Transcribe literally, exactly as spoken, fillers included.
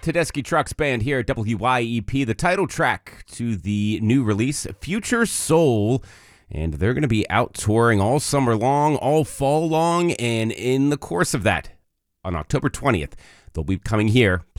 Tedeschi Trucks Band here at W Y E P, the title track to the new release, Future Soul. And they're going to be out touring all summer long, all fall long, and in the course of that, on October twentieth, they'll be coming here,